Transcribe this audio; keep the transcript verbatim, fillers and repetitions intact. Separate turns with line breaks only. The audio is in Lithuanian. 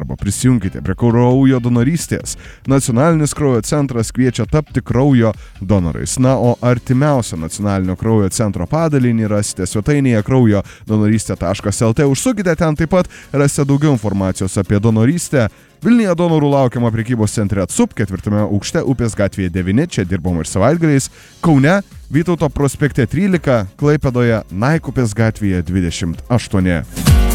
darbo. Prisijunkite prie kraujo donorystės. Nacionalinis kraujo centras kviečia tapti kraujo donorais. Na, o artimiausią nacionalinio kraujo centro padalinį rasite svetainėje kraujo donorystė taškas lt. Užsukite ten, taip pat rasite daugiau informacijos apie donorystę. Vilniuje donorų laukiama prekybos centre Atsup, ketvirtame aukšte, Upės gatvėje devyni, čia dirbama ir savaitgaliais. Kaune, Vytauto prospekte trylika, Klaipėdoje, Naikupės gatvėje dvidešimt aštuoni.